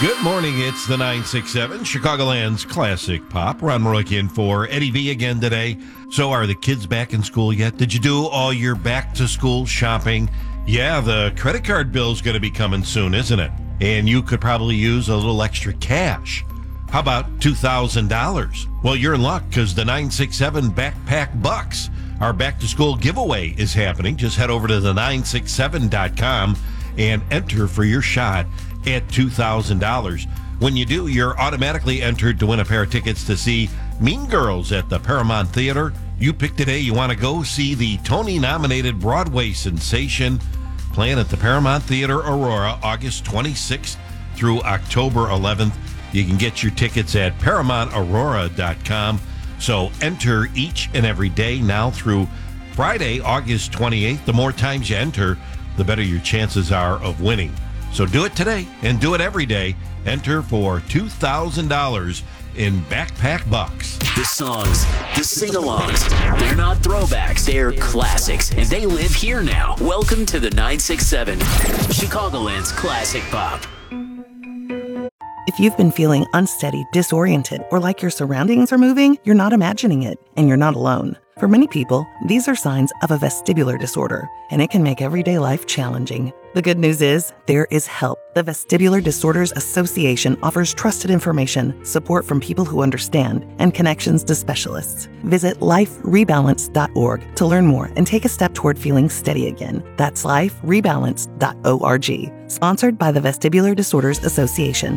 Good morning. It's the 967 Chicagoland's Classic Pop. Ron Rourke in for Eddie V again today. So are the kids back in school yet? Did you do all your back-to-school shopping? Yeah, the credit card bill's going to be coming soon, isn't it? And you could probably use a little extra cash. How about $2,000? Well, you're in luck because the 967 Backpack Bucks, our back-to-school giveaway is happening. Just head over to the 967.com and enter for your shot at $2,000. When you do, you're automatically entered to win a pair of tickets to see Mean Girls at the Paramount Theater. You pick today. You want to go see the Tony-nominated Broadway sensation playing at the Paramount Theater Aurora, August 26th through October 11th. You can get your tickets at ParamountAurora.com. So enter each and every day now through Friday, August 28th. The more times you enter, the better your chances are of winning. So do it today and do it every day. Enter for $2,000 in Backpack Bucks. The songs, the sing-alongs, they're not throwbacks, they're classics, and they live here now. Welcome to the 967, Chicagoland's Classic Pop. If you've been feeling unsteady, disoriented, or like your surroundings are moving, you're not imagining it, and you're not alone. For many people, these are signs of a vestibular disorder, and it can make everyday life challenging. The good news is, there is help. The Vestibular Disorders Association offers trusted information, support from people who understand, and connections to specialists. Visit liferebalance.org to learn more and take a step toward feeling steady again. That's liferebalance.org. Sponsored by the Vestibular Disorders Association.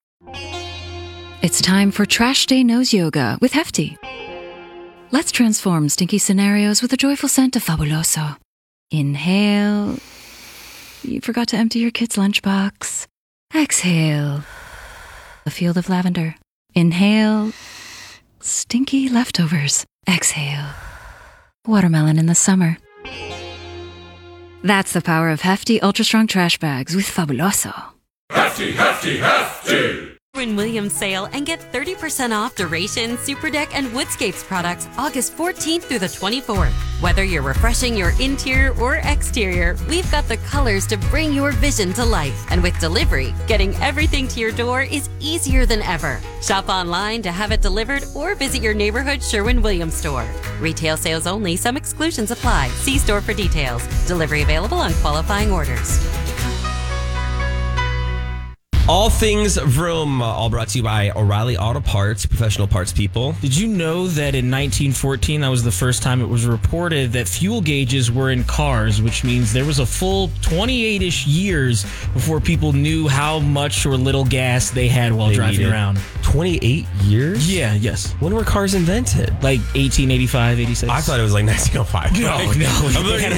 It's time for Trash Day Nose Yoga with Hefty. Let's transform stinky scenarios with a joyful scent of Fabuloso. Inhale. You forgot to empty your kid's lunchbox. Exhale. A field of lavender. Inhale. Stinky leftovers. Exhale. Watermelon in the summer. That's the power of Hefty Ultra Strong Trash Bags with Fabuloso. Hefty, hefty, hefty! Sherwin-Williams sale and get 30% off Duration, Superdeck, and Woodscapes products August 14th through the 24th. Whether you're refreshing your interior or exterior, we've got the colors to bring your vision to life. And with delivery, getting everything to your door is easier than ever. Shop online to have it delivered or visit your neighborhood Sherwin-Williams store. Retail sales only. Some exclusions apply. See store for details. Delivery available on qualifying orders. All things vroom, all brought to you by O'Reilly Auto Parts, professional parts people. Did you know that in 1914, that was the first time it was reported that fuel gauges were in cars, which means there was a full 28-ish years before people knew how much or little gas they had while driving around. 28 years? Yeah, yes. When were cars invented? Like 1885, 86. I thought it was like 1905. No. I'm looking